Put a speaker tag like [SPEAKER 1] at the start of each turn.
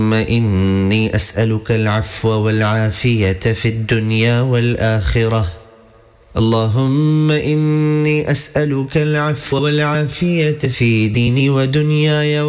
[SPEAKER 1] إني أسألك العفو والعافية في الدنيا والآخرة. اللهم إني أسألك العفو والعافية في ديني ودنياي